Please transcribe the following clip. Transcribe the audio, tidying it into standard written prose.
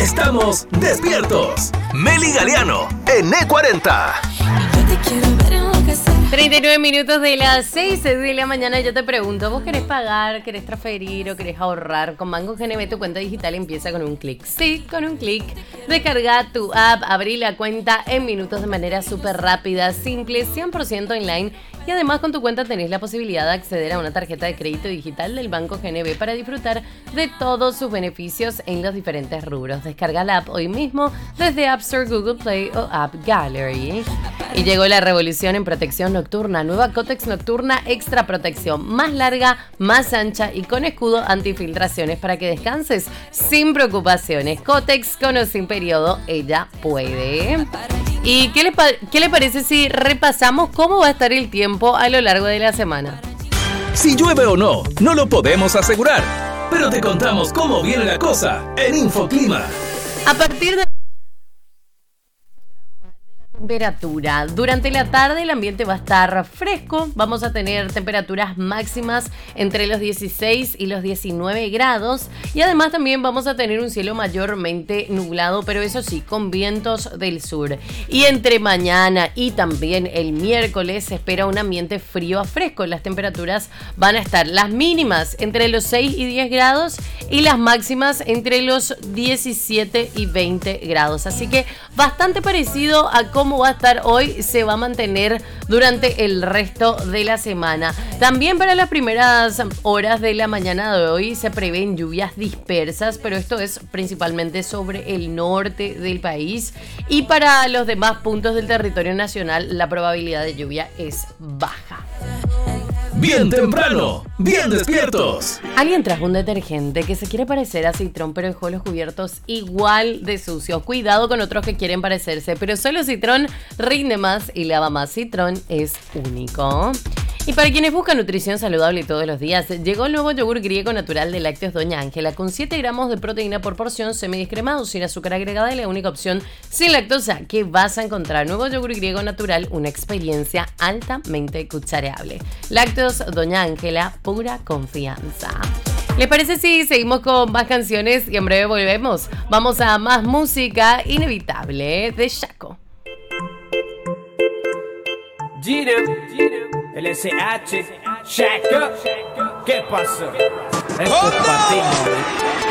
Estamos despiertos. Meli Galeano en E40. 39 minutos de las 6 de la mañana. Yo te pregunto, ¿vos querés pagar, querés transferir o querés ahorrar? Con Banco GNB tu cuenta digital empieza con un clic. Sí, con un clic. Descarga tu app, abrí la cuenta en minutos de manera súper rápida, simple, 100% online. Y además con tu cuenta tenés la posibilidad de acceder a una tarjeta de crédito digital del Banco GNB para disfrutar de todos sus beneficios en los diferentes rubros. Descarga la app hoy mismo desde App Store, Google Play o App Gallery. Y llegó la revolución en protección nocturna. Nueva Kotex Nocturna Extra Protección. Más larga, más ancha y con escudo antifiltraciones para que descanses sin preocupaciones. Kotex con o sin periodo, ella puede. ¿Y qué le parece si repasamos cómo va a estar el tiempo a lo largo de la semana? Si llueve o no, no lo podemos asegurar, pero te contamos cómo viene la cosa en Infoclima. A partir de temperatura. Durante la tarde el ambiente va a estar fresco. Vamos a tener temperaturas máximas entre los 16 y los 19 grados. Y además también vamos a tener un cielo mayormente nublado, pero eso sí, con vientos del sur. Y entre mañana y también el miércoles se espera un ambiente frío a fresco. Las temperaturas van a estar las mínimas entre los 6 y 10 grados y las máximas entre los 17 y 20 grados. Así que bastante parecido a cómo va a estar hoy, se va a mantener durante el resto de la semana. También para las primeras horas de la mañana de hoy se prevén lluvias dispersas, pero esto es principalmente sobre el norte del país, y para los demás puntos del territorio nacional la probabilidad de lluvia es baja. Bien temprano, bien despiertos. Alguien trajo un detergente que se quiere parecer a Citrón, pero dejó los cubiertos igual de sucios. Cuidado con otros que quieren parecerse, pero solo Citrón rinde más y lava más. Citrón es único. Y para quienes buscan nutrición saludable todos los días, llegó el nuevo yogur griego natural de lácteos Doña Ángela con 7 gramos de proteína por porción, semidescremado, sin azúcar agregada y la única opción sin lactosa que vas a encontrar. Nuevo yogur griego natural, una experiencia altamente cuchareable. Lácteos Doña Ángela, pura confianza. ¿Les parece si seguimos con más canciones y en breve volvemos? Vamos a más música inevitable de Shaco. Giro, el SH, Shaco, ¿qué pasó? Esto es para ti,